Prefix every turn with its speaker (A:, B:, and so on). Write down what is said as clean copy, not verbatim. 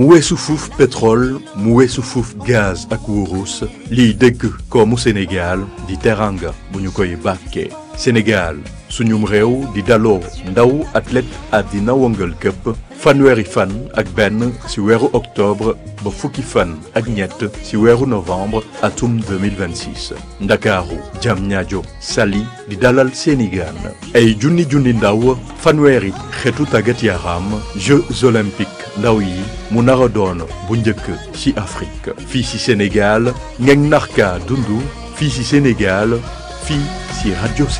A: mu weesu fuuf pétrole mu weesu fuuf gaz ak wurus liy dëgg koomu Sénégal di teranga bu ñu koy bàkkee Sénégal suñum réew di daloo ndaw athlète àddina wëngal këpp fanweeri fan ak benn ci weeru octobre ba fukki fan ak ñett ci weeru novembre atum 2026 ndakaaru Diamniadio Saly di dalal seeni gaan ay junni ndaw fanweeri xeetu tàggat yaram Jeux olympiques ndaw yi mu nar a doon bu njëkk ci Afrique fii ci Sénégal ngeen narka dundu fii ci Sénégal fii ci rajo